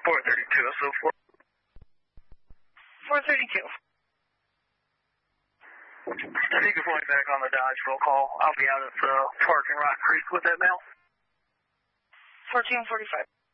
432, so 432. You can fly back on the Dodge roll call. I'll be out at the park in Rock Creek with that mail. 1445.